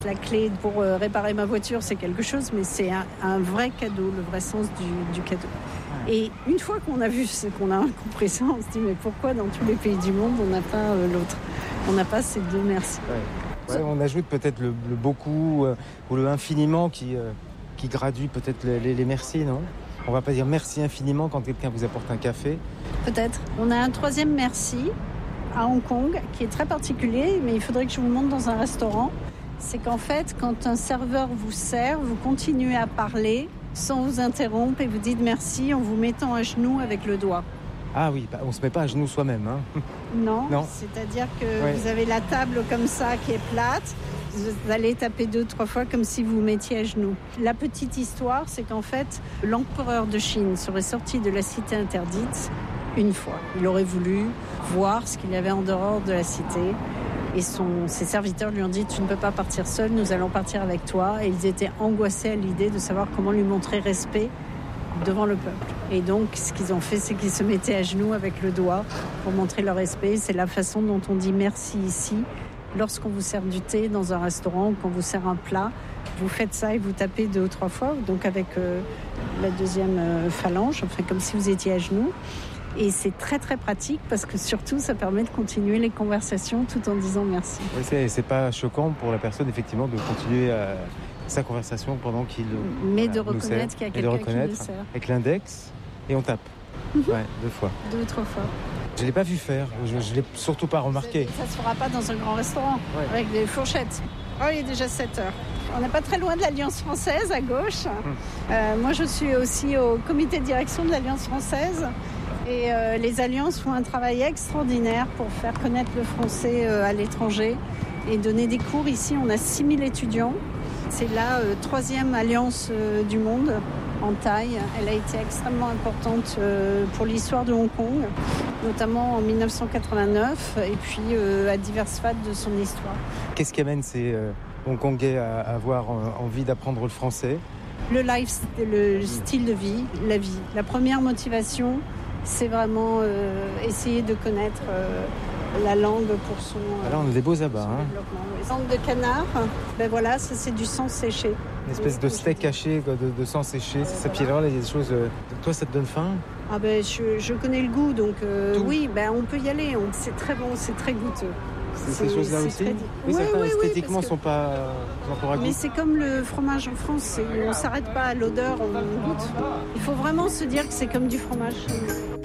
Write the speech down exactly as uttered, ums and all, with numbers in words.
La clé pour euh, réparer ma voiture, c'est quelque chose, mais c'est un, un vrai cadeau, le vrai sens du, du cadeau. Et une fois qu'on a vu, qu'on a compris ça, on se dit mais pourquoi dans tous les pays du monde on n'a pas euh, l'autre ? On n'a pas ces deux merci. Ouais. Ouais, on ajoute peut-être le, le beaucoup euh, ou le infiniment qui, euh, qui gradue peut-être les, les, les merci, non ? On va pas dire merci infiniment quand quelqu'un vous apporte un café. Peut-être. On a un troisième merci à Hong Kong qui est très particulier, mais il faudrait que je vous montre dans un restaurant. C'est qu'en fait, quand un serveur vous sert, vous continuez à parler sans vous interrompre et vous dites merci en vous mettant à genoux avec le doigt. Ah oui, bah on ne se met pas à genoux soi-même. Hein. Non, non, c'est-à-dire que ouais. Vous avez la table comme ça qui est plate, vous allez taper deux, trois fois comme si vous vous mettiez à genoux. La petite histoire, c'est qu'en fait, l'empereur de Chine serait sorti de la cité interdite une fois. Il aurait voulu voir ce qu'il y avait en dehors de la cité. Et son, ses serviteurs lui ont dit « Tu ne peux pas partir seul, nous allons partir avec toi ». Et ils étaient angoissés à l'idée de savoir comment lui montrer respect devant le peuple. Et donc, ce qu'ils ont fait, c'est qu'ils se mettaient à genoux avec le doigt pour montrer leur respect. C'est la façon dont on dit merci ici. Lorsqu'on vous sert du thé dans un restaurant ou qu'on vous sert un plat, vous faites ça et vous tapez deux ou trois fois, donc avec euh, la deuxième euh, phalange, enfin comme si vous étiez à genoux. Et c'est très très pratique parce que surtout ça permet de continuer les conversations tout en disant merci. Oui, c'est, c'est pas choquant pour la personne effectivement de continuer à, sa conversation pendant qu'il Mais voilà, de reconnaître qu'il y a quelqu'un qui nous sert. Avec l'index et on tape. Mm-hmm. Ouais, deux fois. Deux ou trois fois. Je ne l'ai pas vu faire, je ne l'ai surtout pas remarqué. Ça ne se fera pas dans un grand restaurant ouais. Avec des fourchettes. Oh, il est déjà sept heures. On n'est pas très loin de l'Alliance française à gauche. Hum. Euh, moi je suis aussi au comité de direction de l'Alliance française. Et euh, les alliances font un travail extraordinaire pour faire connaître le français euh, à l'étranger et donner des cours. Ici, on a six mille étudiants. C'est la euh, troisième alliance euh, du monde en taille. Elle a été extrêmement importante euh, pour l'histoire de Hong Kong, notamment en dix-neuf cent quatre-vingt-neuf et puis euh, à diverses phases de son histoire. Qu'est-ce qui amène ces euh, Hongkongais à, à avoir euh, envie d'apprendre le français ? Le life, le style de vie, la vie. La première motivation, c'est vraiment euh, essayer de connaître euh, la langue pour son, euh, Alors on a des beaux abats, hein. développement. Les langues de canard, ben voilà, ça c'est du sang séché. Une espèce de steak haché, de, de sang séché, c'est ça. Puis alors, il y a des choses... Euh, toi, ça te donne faim ? Ah ben, je, je connais le goût, donc euh, oui, ben, on peut y aller. On, c'est très bon, c'est très goûteux. C'est, ces choses-là aussi très... Oui, ouais, certains ouais, esthétiquement ne que... sont pas encore à goût. Mais c'est comme le fromage en France, c'est, on ne s'arrête pas à l'odeur, on goûte. Il faut vraiment se dire que c'est comme du fromage.